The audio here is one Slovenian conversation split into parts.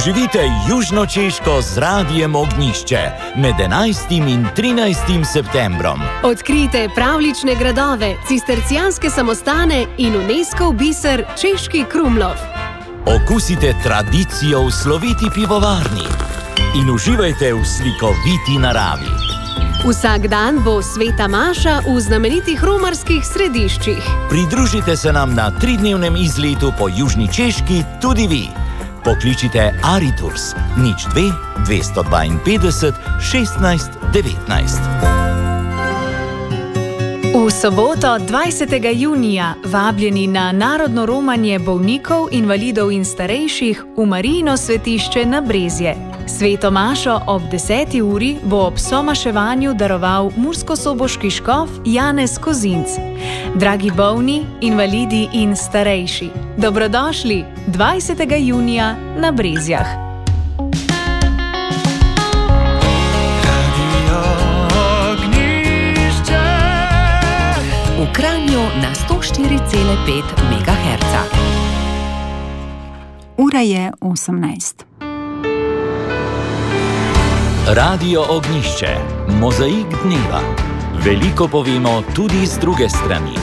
Doživite Južno Češko z Radijem Ognjišče med 11. in 13. septembrom. Odkrijte pravlične gradove, cistercijanske samostane in UNESCO biser Češki Krumlov. Okusite tradicijo v sloviti pivovarni in uživajte v slikoviti naravi. Vsak dan bo Sveta Maša v znamenitih romarskih središčih. Pridružite se nam na 3-dnevnem izletu po Južni Češki tudi vi. Pokličite Ariturs 02 252 16 19. V soboto 20. junija vabljeni na narodno romanje bolnikov, invalidov in starejših v Marijino svetišče na Brezje. Sveto mašo ob 10. uri bo ob somaševanju daroval murskosoboški škof Janez Kozinc. Dragi bolni, invalidi in starejši, dobrodošli 20. junija na Brezjah. V Kranju na 104,5 MHz. Ura je 18. Radio Ognjišče, mozaik dneva. Veliko povemo tudi z druge strani.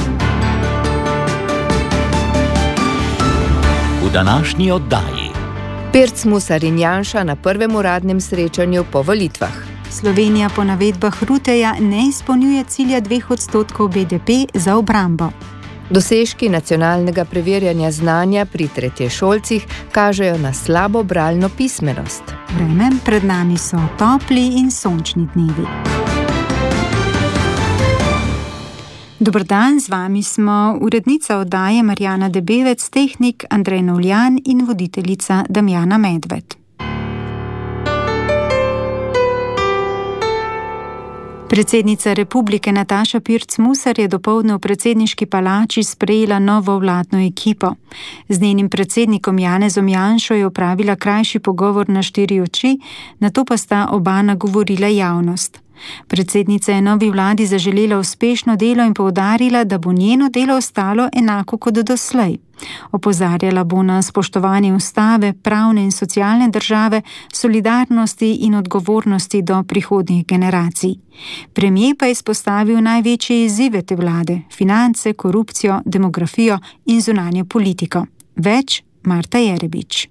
V današnji oddaji Pirc, Musar in Janša na prvem uradnem srečanju po volitvah. Slovenija po navedbah Ruteja ne izpolnjuje cilja 2% BDP za obrambo. Dosežki nacionalnega preverjanja znanja pri tretješolcih kažejo na slabo bralno pismenost. Vreme, pred nami so topli in sončni dnevi. Dober dan, z vami smo urednica oddaje Marjana Debevec, tehnik Andrej Novljan in voditeljica Damjana Medved. Predsednica republike Nataša Pirc Musar je dopoldne v predsedniški palači sprejela novo vladno ekipo. Z njenim predsednikom Janezom Janšo je opravila krajši pogovor na 4 oči, nato pa sta oba nagovorila javnost. Predsednica je novi vladi zaželela uspešno delo in poudarila, da bo njeno delo ostalo enako kot doslej. Opozarjala bo na spoštovanje ustave, pravne in socialne države, solidarnosti in odgovornosti do prihodnjih generacij. Premier pa je izpostavil največje izzive te vlade: finance, korupcijo, demografijo in zunanjo politiko. Več Marta Jerebič.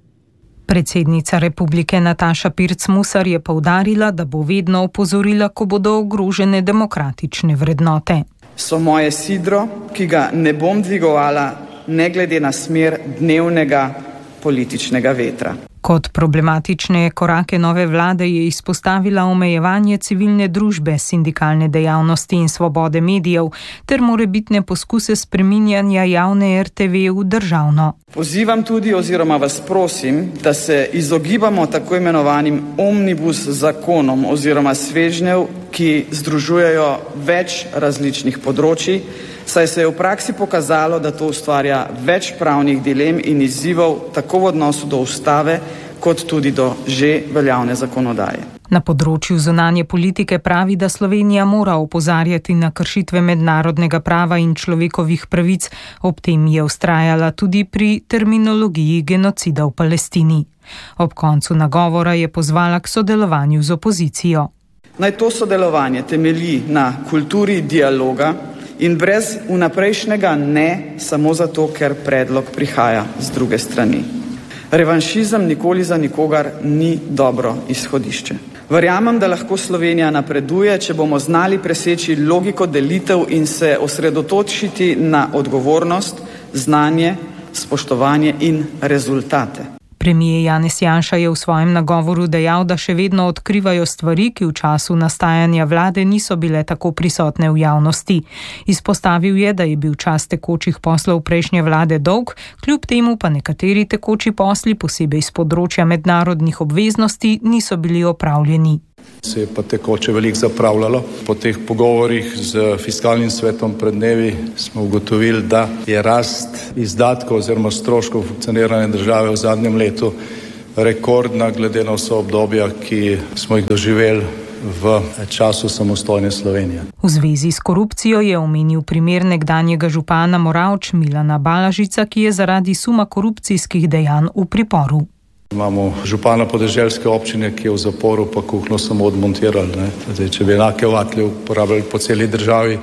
Predsednica republike Nataša Pirc Musar je poudarila, da bo vedno opozorila, ko bodo ogrožene demokratične vrednote. So moje sidro, ki ga ne bom dvigovala, ne glede na smer dnevnega političnega vetra. Kot problematične korake nove vlade je izpostavila omejevanje civilne družbe, sindikalne dejavnosti in svobode medijev ter morebitne poskuse spreminjanja javne RTV v državno. Pozivam tudi oziroma vas prosim, da se izogibamo tako imenovanim omnibus zakonom oziroma svežnjev, ki združujejo več različnih področij, saj se je v praksi pokazalo, da to ustvarja več pravnih dilem in izzivov tako v odnosu do ustave, kot tudi do že veljavne zakonodaje. Na področju zunanje politike pravi, da Slovenija mora opozarjati na kršitve mednarodnega prava in človekovih pravic, ob tem je vztrajala tudi pri terminologiji genocida v Palestini. Ob koncu nagovora je pozvala k sodelovanju z opozicijo. Naj to sodelovanje temelji na kulturi dialoga in brez vnaprejšnjega ne samo zato, ker predlog prihaja z druge strani. Revanšizem nikoli za nikogar ni dobro izhodišče. Verjamem, da lahko Slovenija napreduje, če bomo znali preseči logiko delitev in se osredotočiti na odgovornost, znanje, spoštovanje in rezultate. Premier Janez Janša je v svojem nagovoru dejal, da še vedno odkrivajo stvari, ki v času nastajanja vlade niso bile tako prisotne v javnosti. Izpostavil je, da je bil čas tekočih poslov prejšnje vlade dolg, kljub temu pa nekateri tekoči posli, posebej z področja mednarodnih obveznosti, niso bili opravljeni. Se je pa tekoče veliko zapravljalo. Po teh pogovorih z fiskalnim svetom pred dnevi smo ugotovili, da je rast izdatkov oziroma stroškov funkcioniranja države v zadnjem letu rekordna glede na vsa obdobja, ki smo jih doživeli v času samostojne Slovenije. V zvezi s korupcijo je omenil primer nekdanjega župana Moravč Milana Balažica, ki je zaradi suma korupcijskih dejanj v priporu. Imamo župana podeželske občine, ki je v zaporu, pa kuhno samo odmontiral. Zdaj, če bi enake vatlje uporabljali po celi državi,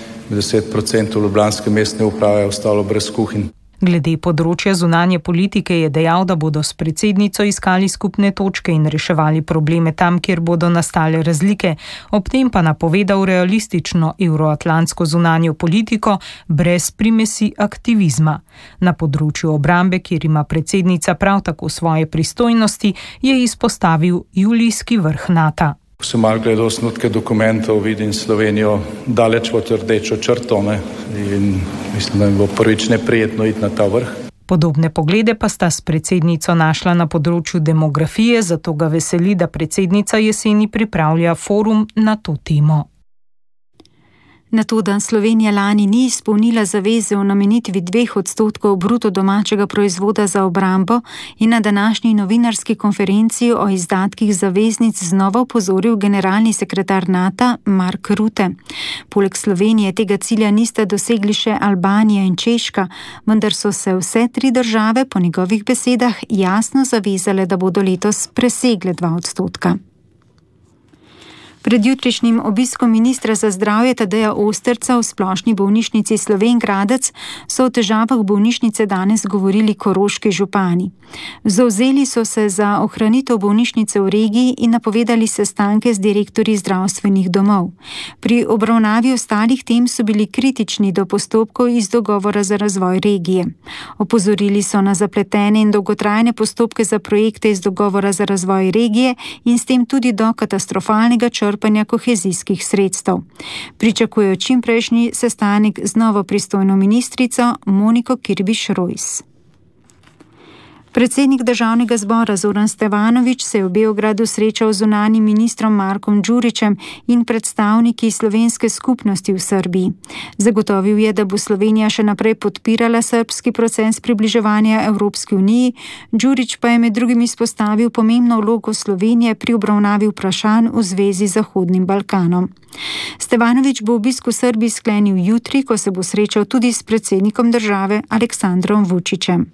10% ljubljanske mestne uprave je ostalo brez kuhinj. Glede področja zunanje politike je dejal, da bodo s predsednico iskali skupne točke in reševali probleme tam, kjer bodo nastale razlike, ob tem pa napovedal realistično evroatlantsko zunanjo politiko brez primesi aktivizma. Na področju obrambe, kjer ima predsednica prav tako svoje pristojnosti, je izpostavil julijski vrh NATO. Ko sem malo gledal osnutke dokumentov, vidim Slovenijo daleč pod rdečo črto, in mislim, da mi bo prvič neprijetno iti na ta vrh. Podobne poglede pa sta s predsednico našla na področju demografije, zato ga veseli, da predsednica jeseni pripravlja forum na to temo. Na to, da Slovenija lani ni izpolnila zaveze o namenitvi 2% bruto domačega proizvoda za obrambo, in na današnji novinarski konferenci o izdatkih zaveznic znova opozoril generalni sekretar NATO Mark Rutte. Poleg Slovenije tega cilja nista dosegli še Albanija in Češka, vendar so se vse tri države po njegovih besedah jasno zavezale, da bodo letos presegle 2%. Pred jutrišnjim obiskom ministra za zdravje Tadeja Osterca v splošni bolnišnici Slovenj Gradec so o težavah bolnišnice danes govorili koroški župani. Zavzeli so se za ohranitev bolnišnice v regiji in napovedali sestanke z direktorji zdravstvenih domov. Pri obravnavi ostalih tem so bili kritični do postopkov iz dogovora za razvoj regije. Opozorili so na zapletene in dolgotrajne postopke za projekte iz dogovora za razvoj regije in s tem tudi do katastrofalnega črpanja kohezijskih sredstev. Pričakujejo čimprejšnji sestanek z novo pristojno ministrico Moniko Kirbiš-Rojs. Predsednik državnega zbora Zoran Stevanović se je v Beogradu srečal z zunanjim ministrom Markom Đurićem in predstavniki slovenske skupnosti v Srbiji. Zagotovil je, da bo Slovenija še naprej podpirala srbski proces približevanja Evropski uniji. Đurić pa je med drugim izpostavil pomembno vlogo Slovenije pri obravnavi vprašanj v zvezi z Zahodnim Balkanom. Stevanović bo obisk v Srbiji sklenil jutri, ko se bo srečal tudi s predsednikom države Aleksandrom Vučićem.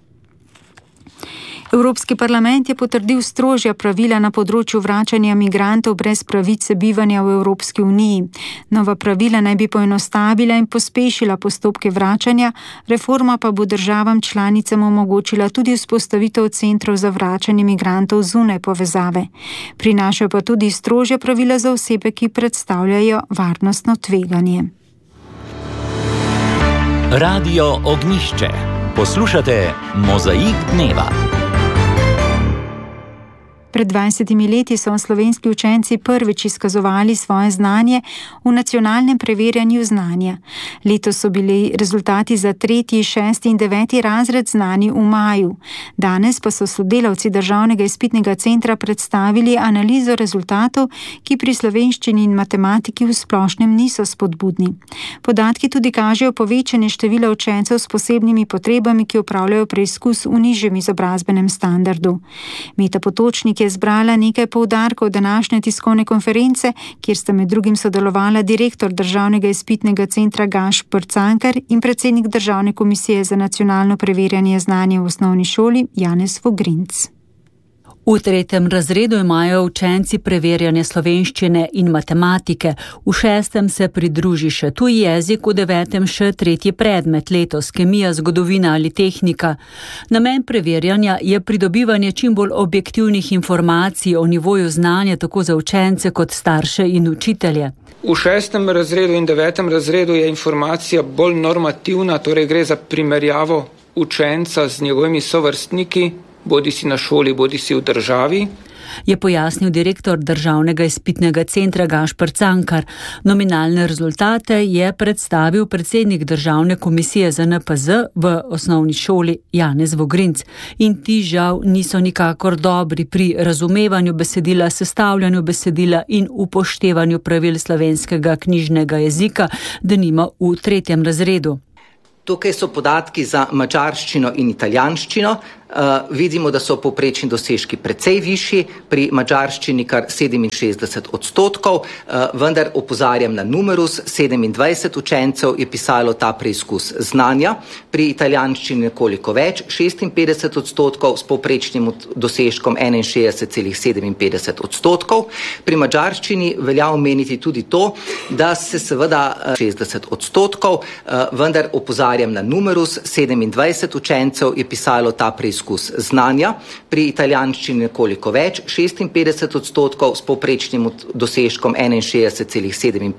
Evropski parlament je potrdil strožja pravila na področju vračanja migrantov brez pravice bivanja v Evropski uniji. Nova pravila naj bi poenostavila in pospešila postopke vračanja, reforma pa bo državam članicam omogočila tudi vzpostavitev centrov za vračanje migrantov zunaj povezave. Prinašajo pa tudi strožja pravila za osebe, ki predstavljajo varnostno tveganje. Radio Ognjišče. Poslušate Mozaik dneva. Pred 20 leti so slovenski učenci prvič izkazovali svoje znanje v nacionalnem preverjanju znanja. Letos so bili rezultati za 3., 6. in 9. razred znani v maju. Danes pa so sodelavci Državnega izpitnega centra predstavili analizo rezultatov, ki pri slovenščini in matematiki v splošnem niso spodbudni. Podatki tudi kažejo povečanje števila učencev s posebnimi potrebami, ki opravljajo preizkus v nižjem izobrazbenem standardu. Meta Potočnik je zbrala nekaj poudarkov današnje tiskovne konference, kjer sta med drugim sodelovala direktor Državnega izpitnega centra Gašper Cankar in predsednik Državne komisije za nacionalno preverjanje znanja v osnovni šoli Janez Vogrinc. V 3. razredu imajo učenci preverjanje slovenščine in matematike, v 6. se pridruži še tuji jezik, v 9. še 3. predmet, letos kemija, zgodovina ali tehnika. Namen preverjanja je pridobivanje čim bolj objektivnih informacij o nivoju znanja tako za učence kot starše in učitelje. V 6. razredu in 9. razredu je informacija bolj normativna, torej gre za primerjavo učenca z njegovimi sovrstniki, bodi si na šoli, bodi si v državi. Je pojasnil direktor Državnega izpitnega centra Gašper Cankar. Nominalne rezultate je predstavil predsednik Državne komisije za NPZ v osnovni šoli Janez Vogrinc. In ti žal niso nikakor dobri pri razumevanju besedila, sestavljanju besedila in upoštevanju pravil slovenskega knjižnega jezika, denimo v 3. razredu. Tukaj so podatki za madžarščino in italijanščino. vidimo, da so povprečni dosežki precej višji, pri madžarščini kar 67%, vendar opozarjam na numerus, 27 učencev je pisalo ta preizkus znanja, pri italijanščini nekoliko več, 56%, s povprečnim dosežkom 61,57%. Pri madžarščini velja omeniti tudi to, da se seveda 60%, vendar opozarjam na numerus, 27 učencev je pisalo ta preizkus znanja, pri italijanščini nekoliko več, 56%, s povprečnim dosežkom 61,57%.